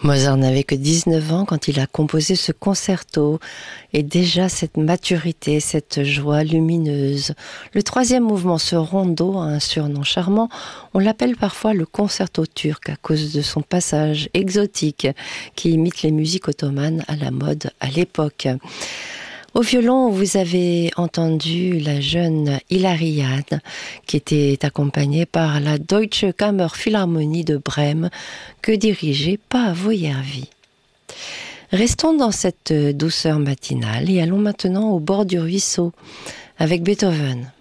Mozart n'avait que 19 ans quand il a composé ce concerto, et déjà cette maturité, cette joie lumineuse. Le troisième mouvement, ce rondo, a un surnom charmant. On l'appelle parfois le concerto turc à cause de son passage exotique qui imite les musiques ottomanes à la mode à l'époque. Au violon, vous avez entendu la jeune Hilariane qui était accompagnée par la Deutsche Kammerphilharmonie de Brême que dirigeait Paavo Järvi. Restons dans cette douceur matinale et allons maintenant au bord du ruisseau avec Beethoven.